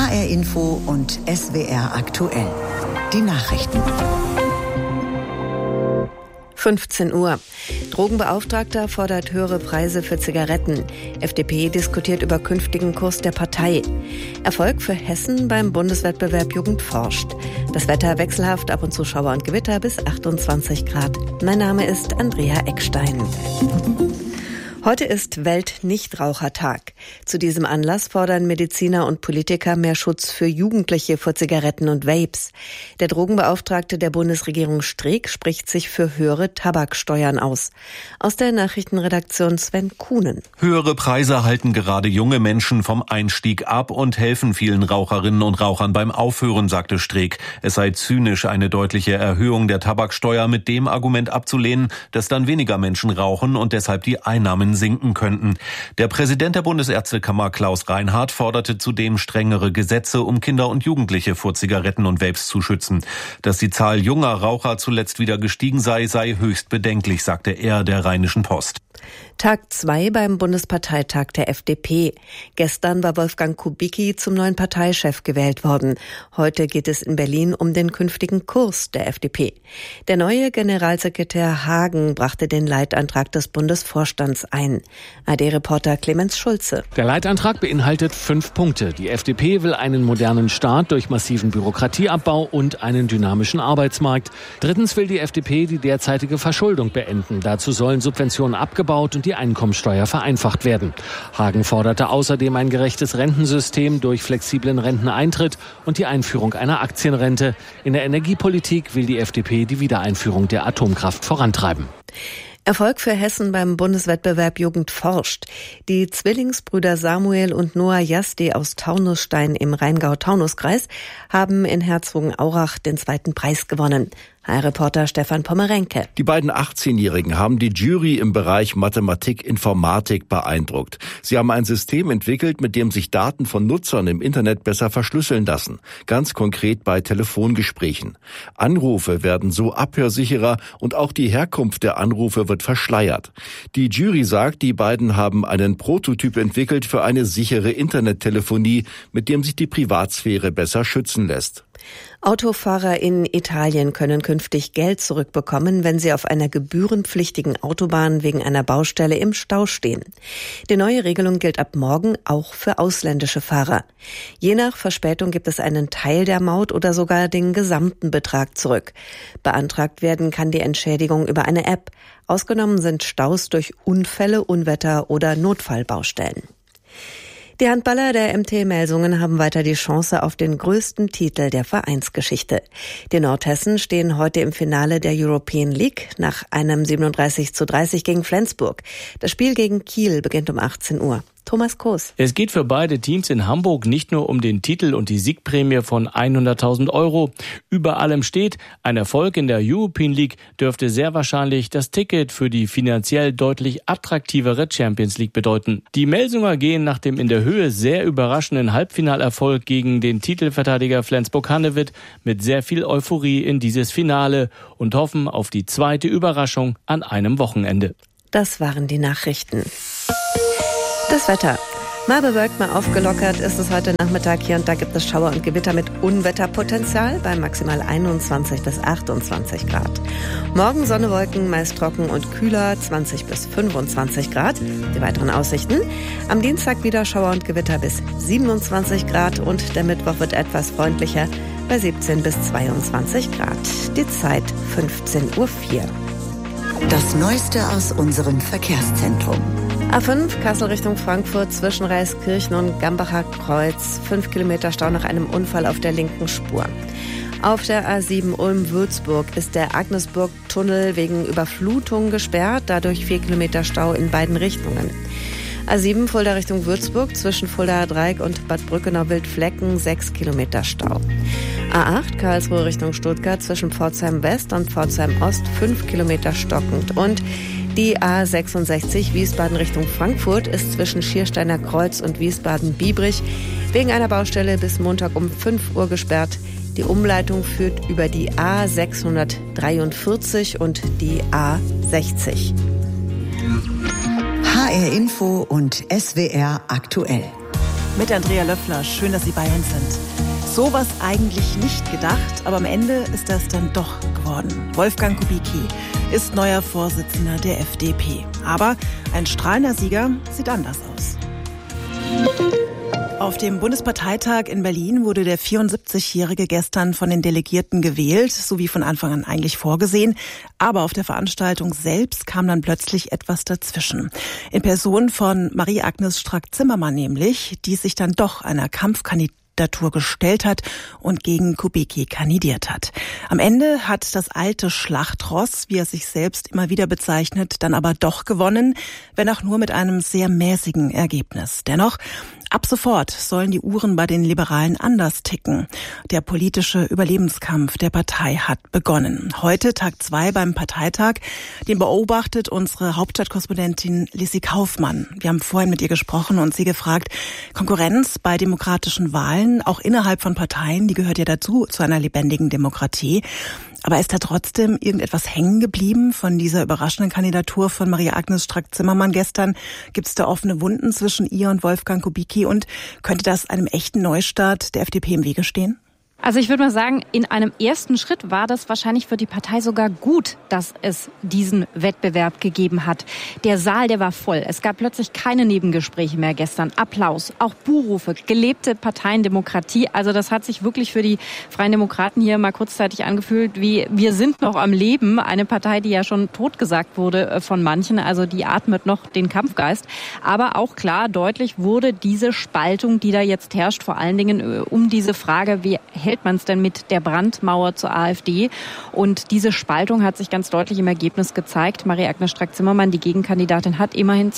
HR Info und SWR aktuell. Die Nachrichten. 15 Uhr. Drogenbeauftragter fordert höhere Preise für Zigaretten. FDP diskutiert über künftigen Kurs der Partei. Erfolg für Hessen beim Bundeswettbewerb Jugend forscht. Das Wetter wechselhaft, ab und zu Schauer und Gewitter bis 28 Grad. Mein Name ist Andrea Eckstein. Heute ist Welt-Nichtrauchertag. Zu diesem Anlass fordern Mediziner und Politiker mehr Schutz für Jugendliche vor Zigaretten und Vapes. Der Drogenbeauftragte der Bundesregierung Streeck spricht sich für höhere Tabaksteuern aus. Aus der Nachrichtenredaktion Sven Kuhnen. Höhere Preise halten gerade junge Menschen vom Einstieg ab und helfen vielen Raucherinnen und Rauchern beim Aufhören, sagte Streeck. Es sei zynisch, eine deutliche Erhöhung der Tabaksteuer mit dem Argument abzulehnen, dass dann weniger Menschen rauchen und deshalb die Einnahmen sinken könnten. Der Präsident der Bundesärztekammer Klaus Reinhardt forderte zudem strengere Gesetze, um Kinder und Jugendliche vor Zigaretten und Vapes zu schützen. Dass die Zahl junger Raucher zuletzt wieder gestiegen sei höchst bedenklich, sagte er der Rheinischen Post. Tag 2 beim Bundesparteitag der FDP. Gestern war Wolfgang Kubicki zum neuen Parteichef gewählt worden. Heute geht es in Berlin um den künftigen Kurs der FDP. Der neue Generalsekretär Hagen brachte den Leitantrag des Bundesvorstands ein. ARD-Reporter Clemens Schulze. Der Leitantrag beinhaltet 5 Punkte. Die FDP will einen modernen Staat durch massiven Bürokratieabbau und einen dynamischen Arbeitsmarkt. Drittens will die FDP die derzeitige Verschuldung beenden. Dazu sollen Subventionen abgebaut und die Einkommensteuer vereinfacht werden. Hagen forderte außerdem ein gerechtes Rentensystem durch flexiblen Renteneintritt und die Einführung einer Aktienrente. In der Energiepolitik will die FDP die Wiedereinführung der Atomkraft vorantreiben. Erfolg für Hessen beim Bundeswettbewerb Jugend forscht. Die Zwillingsbrüder Samuel und Noah Jasdi aus Taunusstein im Rheingau-Taunus-Kreis haben in Herzogenaurach den 2. Preis gewonnen. HR-Reporter Stefan Pommerenke. Die beiden 18-Jährigen haben die Jury im Bereich Mathematik-Informatik beeindruckt. Sie haben ein System entwickelt, mit dem sich Daten von Nutzern im Internet besser verschlüsseln lassen. Ganz konkret bei Telefongesprächen. Anrufe werden so abhörsicherer und auch die Herkunft der Anrufe wird verschleiert. Die Jury sagt, die beiden haben einen Prototyp entwickelt für eine sichere Internettelefonie, mit dem sich die Privatsphäre besser schützen lässt. Autofahrer in Italien können künftig Geld zurückbekommen, wenn sie auf einer gebührenpflichtigen Autobahn wegen einer Baustelle im Stau stehen. Die neue Regelung gilt ab morgen auch für ausländische Fahrer. Je nach Verspätung gibt es einen Teil der Maut oder sogar den gesamten Betrag zurück. Beantragt werden kann die Entschädigung über eine App. Ausgenommen sind Staus durch Unfälle, Unwetter oder Notfallbaustellen. Die Handballer der MT Melsungen haben weiter die Chance auf den größten Titel der Vereinsgeschichte. Die Nordhessen stehen heute im Finale der European League nach einem 37:30 gegen Flensburg. Das Spiel gegen Kiel beginnt um 18 Uhr. Thomas Koos. Es geht für beide Teams in Hamburg nicht nur um den Titel und die Siegprämie von 100.000 €. Über allem steht, ein Erfolg in der European League dürfte sehr wahrscheinlich das Ticket für die finanziell deutlich attraktivere Champions League bedeuten. Die Melsunger gehen nach dem in der Höhe sehr überraschenden Halbfinalerfolg gegen den Titelverteidiger Flensburg-Handewitt mit sehr viel Euphorie in dieses Finale und hoffen auf die zweite Überraschung an einem Wochenende. Das waren die Nachrichten. Das Wetter. Mal bewölkt, mal aufgelockert ist es heute Nachmittag. Hier und da gibt es Schauer und Gewitter mit Unwetterpotenzial bei maximal 21 bis 28 Grad. Morgen Sonne, Wolken, meist trocken und kühler, 20 bis 25 Grad. Die weiteren Aussichten. Am Dienstag wieder Schauer und Gewitter bis 27 Grad und der Mittwoch wird etwas freundlicher bei 17 bis 22 Grad. Die Zeit 15:04 Uhr. Das Neueste aus unserem Verkehrszentrum. A5 Kassel Richtung Frankfurt zwischen Reiskirchen und Gambacher Kreuz. 5 Kilometer Stau nach einem Unfall auf der linken Spur. Auf der A7 Ulm-Würzburg ist der Agnesburg-Tunnel wegen Überflutung gesperrt, dadurch 4 Kilometer Stau in beiden Richtungen. A7 Fulda Richtung Würzburg zwischen Fuldaer Dreieck und Bad Brückenau-Wildflecken 6 Kilometer Stau. A8 Karlsruhe Richtung Stuttgart zwischen Pforzheim West und Pforzheim Ost 5 Kilometer stockend. Und die A66 Wiesbaden Richtung Frankfurt ist zwischen Schiersteiner Kreuz und Wiesbaden-Biebrich wegen einer Baustelle bis Montag um 5 Uhr gesperrt. Die Umleitung führt über die A643 und die A60. HR Info und SWR aktuell. Mit Andrea Löffler. Schön, dass Sie bei uns sind. Sowas eigentlich nicht gedacht, aber am Ende ist das dann doch geworden. Wolfgang Kubicki ist neuer Vorsitzender der FDP. Aber ein strahlender Sieger sieht anders aus. Auf dem Bundesparteitag in Berlin wurde der 74-Jährige gestern von den Delegierten gewählt, so wie von Anfang an eigentlich vorgesehen. Aber auf der Veranstaltung selbst kam dann plötzlich etwas dazwischen. In Person von Marie-Agnes Strack-Zimmermann nämlich, die sich dann doch einer Kampfkandidatur gestellt hat und gegen Kubicki kandidiert hat. Am Ende hat das alte Schlachtross, wie er sich selbst immer wieder bezeichnet, dann aber doch gewonnen, wenn auch nur mit einem sehr mäßigen Ergebnis. Dennoch, ab sofort sollen die Uhren bei den Liberalen anders ticken. Der politische Überlebenskampf der Partei hat begonnen. Heute Tag 2 beim Parteitag. Den beobachtet unsere Hauptstadtkorrespondentin Lissy Kaufmann. Wir haben vorhin mit ihr gesprochen und sie gefragt, Konkurrenz bei demokratischen Wahlen, auch innerhalb von Parteien, die gehört ja dazu, zu einer lebendigen Demokratie. Aber ist da trotzdem irgendetwas hängen geblieben von dieser überraschenden Kandidatur von Marie-Agnes Strack-Zimmermann gestern? Gibt es da offene Wunden zwischen ihr und Wolfgang Kubicki? Und könnte das einem echten Neustart der FDP im Wege stehen? Also ich würde mal sagen, in einem ersten Schritt war das wahrscheinlich für die Partei sogar gut, dass es diesen Wettbewerb gegeben hat. Der Saal, der war voll. Es gab plötzlich keine Nebengespräche mehr gestern. Applaus, auch Buhrufe, gelebte Parteiendemokratie. Also das hat sich wirklich für die Freien Demokraten hier mal kurzzeitig angefühlt, wie wir sind noch am Leben. Eine Partei, die ja schon totgesagt wurde von manchen. Also die atmet noch den Kampfgeist. Aber auch klar, deutlich wurde diese Spaltung, die da jetzt herrscht, vor allen Dingen um diese Frage, wie hält man es denn mit der Brandmauer zur AfD? Und diese Spaltung hat sich ganz deutlich im Ergebnis gezeigt. Marie-Agnes Strack-Zimmermann, die Gegenkandidatin, hat immerhin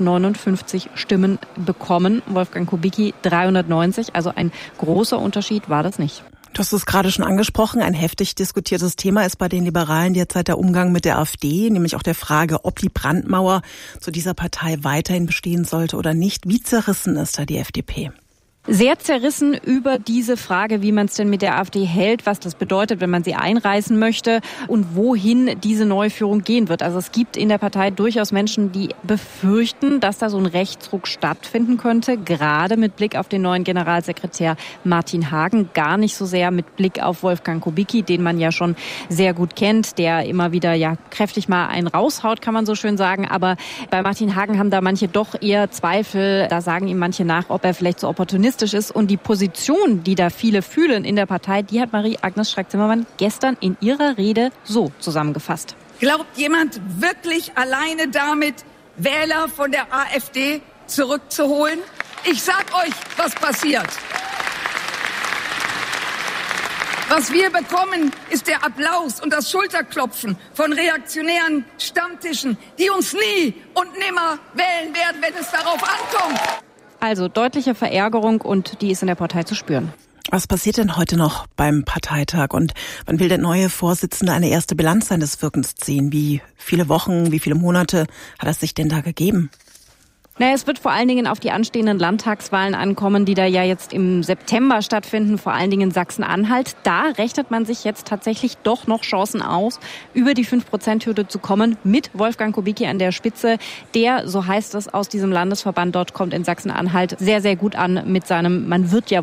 259 Stimmen bekommen. Wolfgang Kubicki 390. Also ein großer Unterschied war das nicht. Du hast es gerade schon angesprochen, ein heftig diskutiertes Thema ist bei den Liberalen derzeit der Umgang mit der AfD, nämlich auch der Frage, ob die Brandmauer zu dieser Partei weiterhin bestehen sollte oder nicht. Wie zerrissen ist da die FDP? Sehr zerrissen über diese Frage, wie man es denn mit der AfD hält, was das bedeutet, wenn man sie einreißen möchte und wohin diese neue Führung gehen wird. Also es gibt in der Partei durchaus Menschen, die befürchten, dass da so ein Rechtsruck stattfinden könnte, gerade mit Blick auf den neuen Generalsekretär Martin Hagen, gar nicht so sehr mit Blick auf Wolfgang Kubicki, den man ja schon sehr gut kennt, der immer wieder ja kräftig mal einen raushaut, kann man so schön sagen. Aber bei Martin Hagen haben da manche doch eher Zweifel, da sagen ihm manche nach, ob er vielleicht so opportunistisch ist. Und die Position, die da viele fühlen in der Partei, die hat Marie-Agnes Strack-Zimmermann gestern in ihrer Rede so zusammengefasst. Glaubt jemand wirklich alleine damit, Wähler von der AfD zurückzuholen? Ich sag euch, was passiert. Was wir bekommen, ist der Applaus und das Schulterklopfen von reaktionären Stammtischen, die uns nie und nimmer wählen werden, wenn es darauf ankommt. Also deutliche Verärgerung und die ist in der Partei zu spüren. Was passiert denn heute noch beim Parteitag und wann will der neue Vorsitzende eine erste Bilanz seines Wirkens ziehen? Wie viele Wochen, wie viele Monate hat es sich denn da gegeben? Naja, es wird vor allen Dingen auf die anstehenden Landtagswahlen ankommen, die da ja jetzt im September stattfinden, vor allen Dingen in Sachsen-Anhalt. Da rechnet man sich jetzt tatsächlich doch noch Chancen aus, über die 5%-Hürde zu kommen, mit Wolfgang Kubicki an der Spitze. Der, so heißt es aus diesem Landesverband, dort kommt in Sachsen-Anhalt sehr, sehr gut an mit seinem, man wird ja